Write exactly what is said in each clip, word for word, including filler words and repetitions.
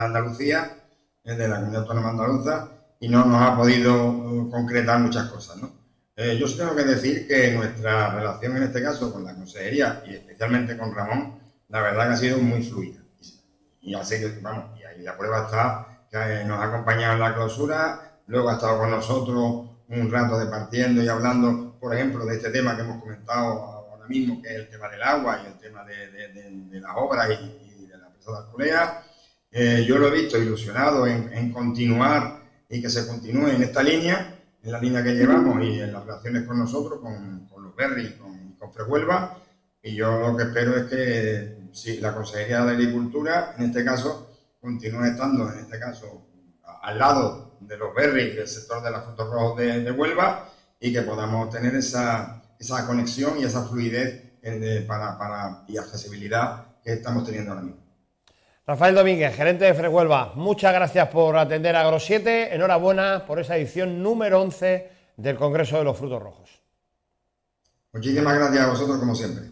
Andalucía, eh, de la Comunidad Autónoma Andaluza, y no nos ha podido uh, concretar muchas cosas, ¿no? Eh, yo sí tengo que decir que nuestra relación en este caso con la consejería y especialmente con Ramón, la verdad que ha sido muy fluida. Y así que, vamos, y ahí la prueba está, que nos ha acompañado en la clausura, luego ha estado con nosotros un rato departiendo y hablando, por ejemplo, de este tema que hemos comentado ahora mismo, que es el tema del agua y el tema de, de, de, de las obras y, y de la presa de Alcolea. Eh, yo lo he visto ilusionado en, en continuar y que se continúe en esta línea, en la línea que llevamos y en las relaciones con nosotros, con, con los Berri y con, con Frehuelva. Y yo lo que espero es que si la Consejería de Agricultura, en este caso, continúe estando, en este caso, al lado de los berries del sector de los frutos rojos de, de Huelva, y que podamos tener esa, esa conexión y esa fluidez eh, para, para, y accesibilidad que estamos teniendo ahora mismo. Rafael Domínguez, gerente de Frehuelva, muchas gracias por atender a Agro siete, enhorabuena por esa edición número once del Congreso de los Frutos Rojos. Muchísimas gracias a vosotros, como siempre.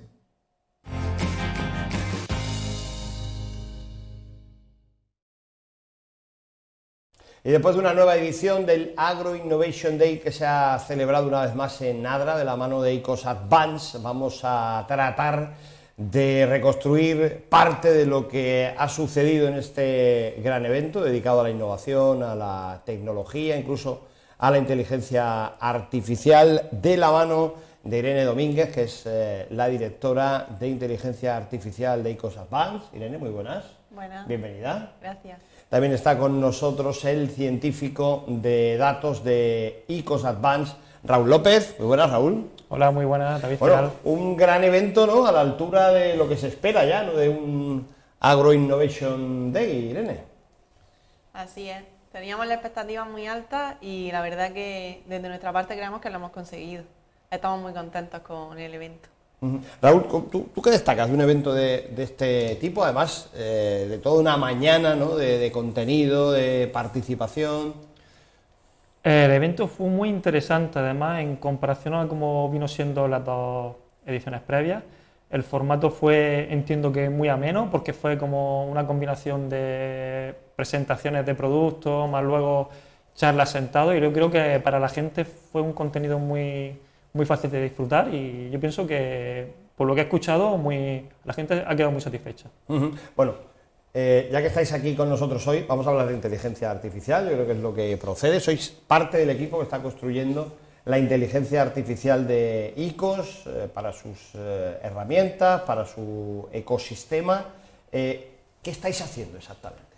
Y después de una nueva edición del Agro Innovation Day que se ha celebrado una vez más en Nadra, de la mano de ICOS Advance, vamos a tratar de reconstruir parte de lo que ha sucedido en este gran evento dedicado a la innovación, a la tecnología, incluso a la inteligencia artificial, de la mano de Irene Domínguez, que es eh, la directora de inteligencia artificial de ICOS Advance. Irene, muy buenas. Buenas. Bienvenida. Gracias. También está con nosotros el científico de datos de ICOS Advance, Raúl López. Muy buenas, Raúl. Hola, muy buenas, David. Bueno, un gran evento, ¿no? A la altura de lo que se espera ya, ¿no? De un Agro Innovation Day, Irene. Así es. Teníamos la expectativa muy alta y la verdad que desde nuestra parte creemos que lo hemos conseguido. Estamos muy contentos con el evento. Uh-huh. Raúl, ¿tú, ¿tú qué destacas de un evento de, de este tipo? Además, eh, de toda una mañana, ¿no? de, de contenido, de participación. El evento fue muy interesante, además, en comparación a cómo vino siendo las dos ediciones previas. El formato fue, entiendo que muy ameno, porque fue como una combinación de presentaciones de productos, más luego charlas sentados, y yo creo que para la gente fue un contenido muy, muy fácil de disfrutar, y yo pienso que, por lo que he escuchado, muy, la gente ha quedado muy satisfecha. Uh-huh. Bueno, Eh, ya que estáis aquí con nosotros hoy, vamos a hablar de inteligencia artificial. Yo creo que es lo que procede. Sois parte del equipo que está construyendo la inteligencia artificial de ICOS eh, para sus eh, herramientas, para su ecosistema. Eh, ¿Qué estáis haciendo exactamente?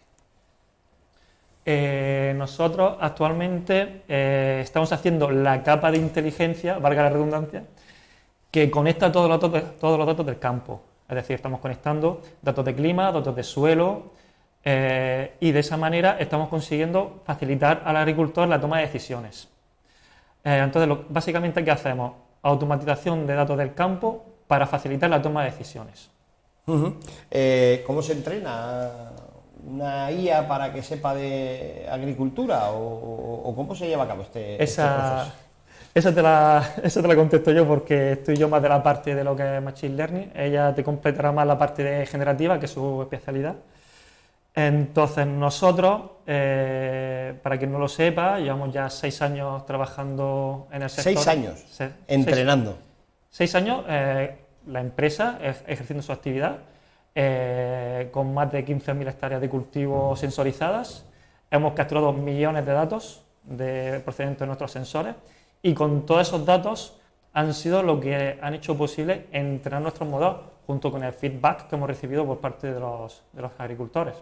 Eh, nosotros actualmente eh, estamos haciendo la capa de inteligencia, valga la redundancia, que conecta todos los datos, de, todos los datos del campo. Es decir, estamos conectando datos de clima, datos de suelo, eh, y de esa manera estamos consiguiendo facilitar al agricultor la toma de decisiones. Eh, entonces, lo, básicamente, ¿qué hacemos? Automatización de datos del campo para facilitar la toma de decisiones. Uh-huh. eh, ¿Cómo se entrena una I A para que sepa de agricultura? ¿O, o, o cómo se lleva a cabo este, Esa... este proceso? Esa te, la, esa te la contesto yo, porque estoy yo más de la parte de lo que es Machine Learning. Ella te completará más la parte de generativa, que es su especialidad. Entonces nosotros, eh, para quien no lo sepa, llevamos ya seis años trabajando en el sector. ¿Seis años? Se, entrenando. Seis, seis años, eh, la empresa ejerciendo su actividad, eh, con más de quince mil hectáreas de cultivo sensorizadas. Hemos capturado millones de datos de, procedentes de nuestros sensores. Y con todos esos datos han sido lo que han hecho posible entrenar nuestros modelos, junto con el feedback que hemos recibido por parte de los, de los agricultores.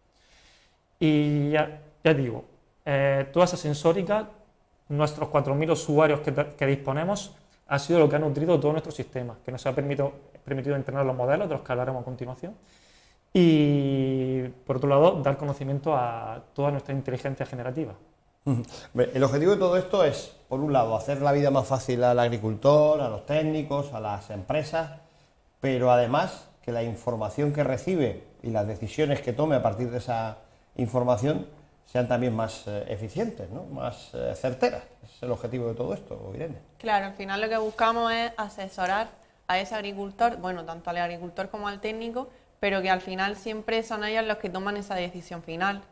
Y ya, ya digo, eh, toda esa sensórica, nuestros cuatro mil usuarios que, que disponemos, ha sido lo que ha nutrido todo nuestro sistema, que nos ha permitido, permitido entrenar los modelos, de los que hablaremos a continuación, y por otro lado, dar conocimiento a toda nuestra inteligencia generativa. El objetivo de todo esto es, por un lado, hacer la vida más fácil al agricultor, a los técnicos, a las empresas, pero además que la información que recibe y las decisiones que tome a partir de esa información sean también más eh, eficientes, ¿no? Más eh, certeras. Ese es el objetivo de todo esto, Irene. Claro, al final lo que buscamos es asesorar a ese agricultor, bueno, tanto al agricultor como al técnico, pero que al final siempre son ellos los que toman esa decisión final.